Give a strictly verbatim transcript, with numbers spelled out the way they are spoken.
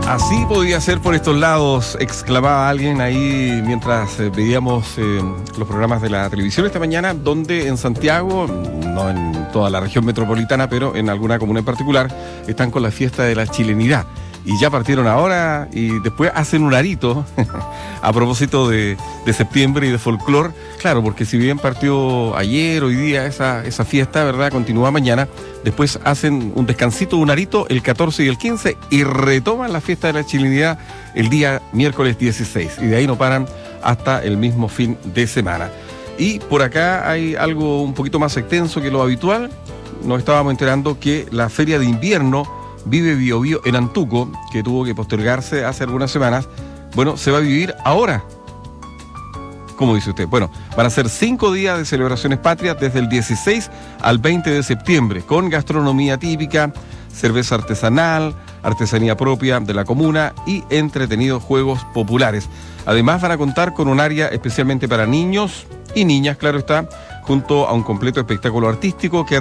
Así podía ser por estos lados, exclamaba alguien ahí mientras eh, veíamos eh, los programas de la televisión esta mañana, donde en Santiago, no en toda la región metropolitana, pero en alguna comuna en particular, están con la fiesta de la chilenidad. Y ya partieron ahora y después hacen un arito a propósito de, de septiembre y de folclore. Claro, porque si bien partió ayer, hoy día, esa, esa fiesta, ¿verdad? Continúa mañana. Después hacen un descansito, un arito, el catorce y el quince y retoman la fiesta de la chilenidad el día miércoles dieciséis. Y de ahí no paran hasta el mismo fin de semana. Y por acá hay algo un poquito más extenso que lo habitual. Nos estábamos enterando que la feria de invierno Vive Bio Bio en Antuco, que tuvo que postergarse hace algunas semanas, bueno, se va a vivir ahora. ¿Cómo dice usted? Bueno, van a ser cinco días de celebraciones patrias desde el dieciséis al veinte de septiembre, con gastronomía típica, cerveza artesanal, artesanía propia de la comuna y entretenidos juegos populares. Además van a contar con un área especialmente para niños y niñas, claro está, junto a un completo espectáculo artístico que